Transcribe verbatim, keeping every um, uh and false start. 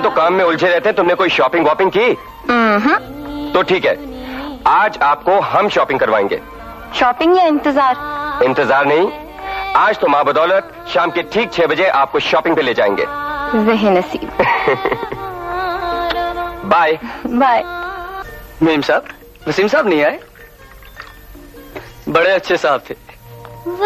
तो काम में उलझे रहते हैं, तुमने कोई शॉपिंग वॉपिंग की? तो ठीक है, आज आपको हम शॉपिंग करवाएंगे। शॉपिंग या इंतजार? इंतजार नहीं, आज तो माँ बदौलत शाम के ठीक छह बजे आपको शॉपिंग पे ले जाएंगे। वही नसीब। Bye bye. मीम साहब, वसीम साहब नहीं आए? बड़े अच्छे साहब थे।